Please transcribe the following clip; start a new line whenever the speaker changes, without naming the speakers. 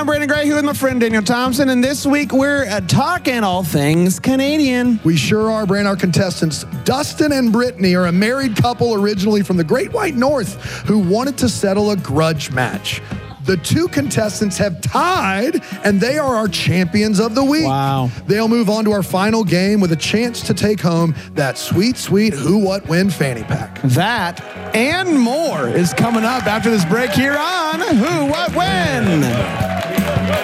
I'm Brandon Gray here with my friend Daniel Thompson, and this week we're talking all things Canadian.
We sure are, Brandon. Our contestants, Dustin and Brittany, are a married couple originally from the Great White North who wanted to settle a grudge match. The two contestants have tied, and they are our champions of the week.
Wow.
They'll move on to our final game with a chance to take home that sweet, sweet Who, What, When fanny pack.
That and more is coming up after this break here on Who, What, When.